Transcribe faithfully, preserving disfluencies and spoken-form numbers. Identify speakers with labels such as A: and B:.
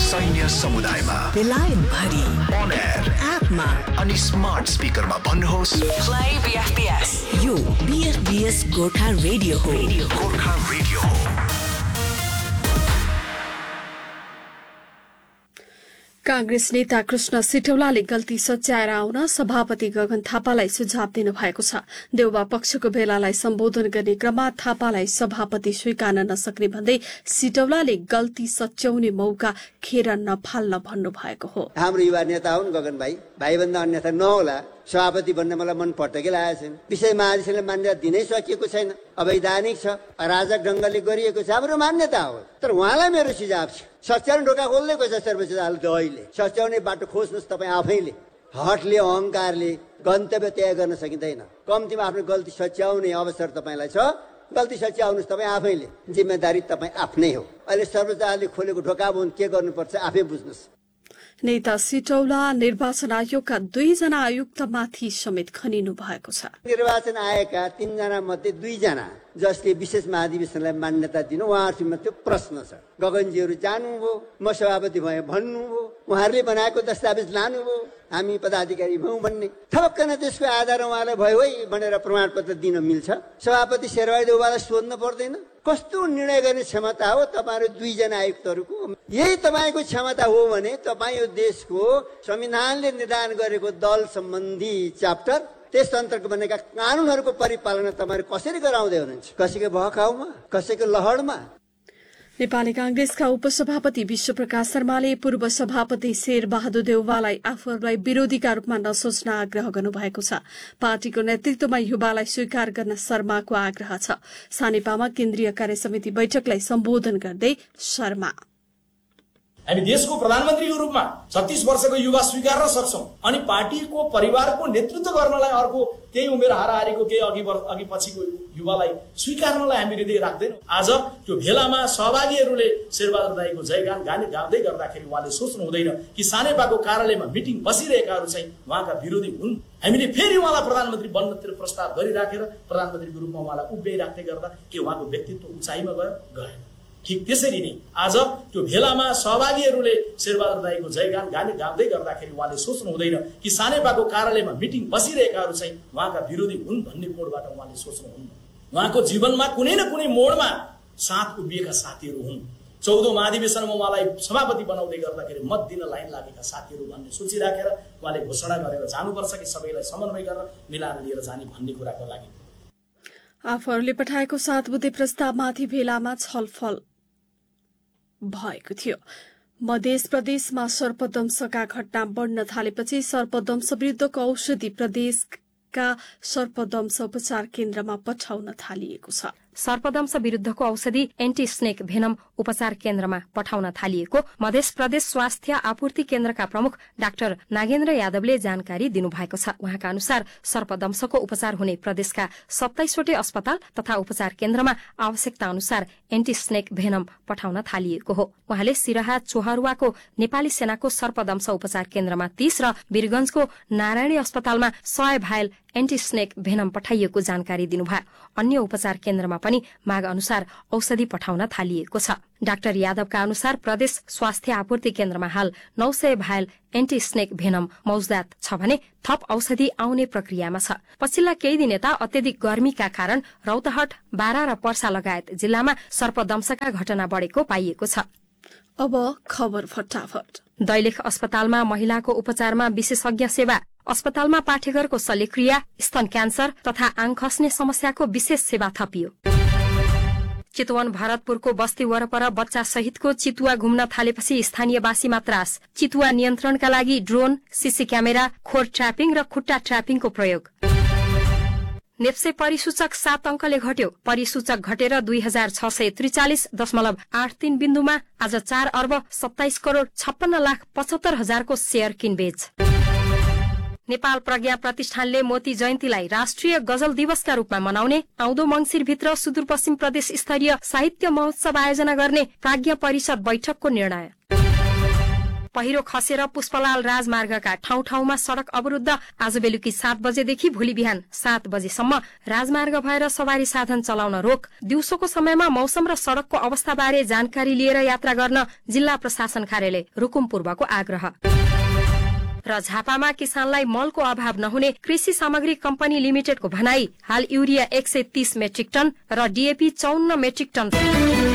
A: सैन्य समुदायमा,
B: बेलायत भरि,
A: on air,
B: एपमा
A: अनि स्मार्ट स्पिकरमा भन्नुहोस्
B: play B F B S। यो B F B S Gorkha radio हो।
A: गोर्खा रेडियो हो।
C: कांग्रेस नेता कृष्ण सिटौलाले गल्ती सच्याएर आउन सभापति गगन थापालाई सुझाव दिनुभएको छ। देउबा पक्षको भेलालाई सम्बोधन गर्ने क्रममा थापालाई सभापति स्वीकार्न नसक्ने भन्दै सिटौलाले गल्ती सच्याउने मौका खेर नफाल्न भन्नुभएको हो।
D: हाम्रो युवा नेता हुन् गगन भाइ, भाइभन्दा अन्यथा नहोला। सभापति बन्न मलाई मन पटकै लागेको छैन। विषय महाधिवेशनले मान्यता दिनै सकिएको छैन, अवैधानिक छ, अराजक ढंगले गरिएको छ, हाम्रो मान्यता हो। तर उहाँलाई मेरो सुझाव छ, सच्याउने ढोका खोल्दै गएछ सर्वोच्च अदालत अहिले। सच्याउने बाटो खोज्नुहोस् तपाईँ आफैले। हटले अहंकारले गन्तव्य तय गर्न सकिँदैन। कम्तीमा आफ्नो गल्ती सच्याउने अवसर तपाईँलाई छ, गल्ती सच्याउनुहोस् तपाईँ आफैले। जिम्मेदारी तपाईँ आफ्नै हो। अहिले सर्वोच्च अदालतले खोलेको ढोका बन्द के गर्नुपर्छ आफै बुझ्नुहोस्।
C: नेता सिटौला निर्वाचन आयोगका दुईजना आयुक्तमाथि समेत खनिनु भएको छ।
D: निर्वाचन आयोगका तीनजना मध्ये दुईजना जसले विशेष महाधिवेशनलाई मान्यता दिनु, उहाँहरूसँग त्यो प्रश्न छ। गगनजीहरू जानुभयो, म सभापति भएँ भन्नुभयो, उहाँहरूले बनाएको दस्तावेज लानुभयो, हामी पदाधिकारी भयौँ भन्ने थपक्क न त्यसको आधार उहाँलाई भयो है भनेर प्रमाणपत्र दिन मिल्छ। सभापति शेरबहादुर देउवालाई सोध्न पर्दैन। कस्तो निर्णय गर्ने क्षमता हो तपाईँहरू दुईजना आयुक्तहरूको? यही तपाईँको क्षमता हो भने तपाईँ यो देशको संविधानले निर्धारण गरेको दल सम्बन्धी च्याप्टर, त्यस अन्तर्गत बनेका कानूनहरूको परिपालना तपाईँहरू कसरी गराउँदै हुनुहुन्छ? कसैको बहकाउमा, कसैको लहरमा?
C: नेपाली कांग्रेसका उपसभापति विश्वप्रकाश शर्माले पूर्व सभापति शेरबहादुर देउवालाई आफूलाई विरोधीका रूपमा नसोच्न आग्रह गर्नुभएको छ। पार्टीको नेतृत्वमा युवालाई स्वीकार गर्न शर्माको आग्रह छ। सानेपामा केन्द्रीय कार्यसमिति बैठकलाई सम्बोधन गर्दै शर्मा,
E: हामी देशको प्रधानमन्त्रीको रूपमा छत्तीस वर्षको युवा स्वीकार्न सक्छौं अनि पार्टीको परिवारको नेतृत्व गर्नलाई अर्को केही उमेर हाराहारीको केही अघि अघि पछिको युवालाई स्वीकार्नलाई हामी हृदय राख्दैनौं। आज त्यो भेलामा सहभागीहरूले शेरबहादुर दाइको जयगान गाने गाउँदै गर्दाखेरि उहाँले सोच्नु हुँदैन कि सानेपाको कार्यालयमा मिटिङ बसिरहेकाहरू चाहिँ उहाँका विरोधी हुन्। हामीले फेरि उहाँलाई प्रधानमन्त्री बन्नतिर प्रस्ताव गरिराखेर प्रधानमन्त्रीको रूपमा उहाँलाई उभ्याइराख्दै गर्दा के उहाँको व्यक्तित्व उचाइमा गयो? गएन। ठिक त्यसरी नै आज त्यो भेलामा सहभागीहरूले शेरबहादुर दाइको जयगान गाने गाउँदै गर्दाखेरि उहाँले सोच्नु हुँदैन कि सानेपाको कार्यालयमा मिटिङ बसिरहेकाहरू चाहिँ उहाँका विरोधी हुन् भन्ने मोडबाट उहाँले सोच्नुहुन्न। उहाँको जीवनमा कुनै न कुनै मोडमा साथ उभिएका साथीहरू हुन्। चौधौं महाधिवेशनमा उहाँलाई सभापति बनाउँदै गर्दाखेरि मत दिन लाइन लागेका साथीहरू भन्ने सोचिराखेर उहाँले घोषणा गरेर जानुपर्छ कि सबैलाई समन्वय गरेर मिलाएर लिएर जाने भन्ने कुराको लागि
C: आफूहरूले पठाएको सात बुँदे प्रस्तावमाथि भेलामा छलफल भएको थियो। मध्य प्रदेशमा सर्पदंशका घटना बढ्न थालेपछि सर्पदंश विरुद्धको औषधि प्रदेशका सर्पदंश उपचार केन्द्रमा पठाउन थालिएको छ।
F: सर्पदंश विरुद्धको औषधि एन्टी स्नेक भेनम उपचार केन्द्रमा पठाउन थालिएको मध्य प्रदेश स्वास्थ्य आपूर्ति केन्द्रका प्रमुख डाक्टर नागेन्द्र यादवले जानकारी दिनुभएको छ। उहाँका अनुसार सर्पदंशको उपचार हुने प्रदेशका सत्ताइसवटै अस्पताल तथा उपचार केन्द्रमा आवश्यकता अनुसार एन्टी स्नेक भेनम पठाउन थालिएको हो। उहाँले सिराहा चोहरुवाको नेपाली सेनाको सर्पदंश उपचार केन्द्रमा तीस र वीरगंजको नारायणी अस्पतालमा सय भाइल एन्टी स्नेक भेनम पठाइएको जानकारी दिनुभयो। अन्य उपचार केन्द्रमा पनि माग अनुसार औषधि पठाउन थालिएको छ। डाक्टर यादवका अनुसार प्रदेश स्वास्थ्य आपूर्ति केन्द्रमा हाल नौ सय भाइल एन्टी स्नेक भेनम मौजदात छ भने थप औषधि आउने प्रक्रियामा छ। पछिल्ला केही दिन यता अत्यधिक गर्मीका कारण रौतहट, बारा र पर्सा लगायत जिल्लामा सर्पदंशका घटना बढेको पाइएको छ।
C: अब खबर फटाफट।
F: दैलेख अस्पतालमा महिलाको उपचारमा विशेषज्ञ सेवा। अस्पतालमा पाठेघरको शल्यक्रिया, स्तन क्यान्सर तथा आङ खस्ने समस्याको विशेष सेवा थपियो। चितवन भरतपुरको बस्ती वरपर बच्चा सहितको चितुवा घुम्न थालेपछि स्थानीयवासीमा त्रास। चितुवा नियन्त्रणका लागि ड्रोन, सीसी क्यामेरा, खोर ट्र्यापिङ र खुट्टा ट्र्यापिङको प्रयोग। नेप्से परिसूचक सात अंकले घट्यो। परिसूचक घटेर दुई हजार छ सय त्रिचालिस दशमलव आठ तीन बिन्दुमा आज चार अर्ब सत्ताइस करोड़ छप्पन्न लाख पचहत्तर हजारको शेयर किनबेच। नेपाल प्रज्ञा प्रतिष्ठानले मोती जयन्तीलाई राष्ट्रिय गजल दिवसका रूपमा मनाउने, आउँदो मंगिरभित्र सुदूरपश्चिम प्रदेश स्तरीय साहित्य महोत्सव आयोजना गर्ने प्राज्ञा परिषद बैठकको निर्णय। पहिरो खसेर पुष्पलाल राजमार्गका ठाउँ ठाउँमा सड़क अवरुद्ध। आज बेलुकी सात बजेदेखि भोलि बिहान सात बजेसम्म राजमार्ग भएर सवारी साधन चलाउन रोक। दिउँसोको समयमा मौसम र सड़कको अवस्थाबारे जानकारी लिएर यात्रा गर्न जिल्ला प्रशासन कार्यालय रुकुम पूर्वको आग्रह। र झापामा किसानलाई मलको अभाव नहुने कृषि सामग्री कम्पनी लिमिटेडको भनाई। हाल युरिया एक सय तीस मेट्रिक टन र डीएपी चौन्न मेट्रिक टन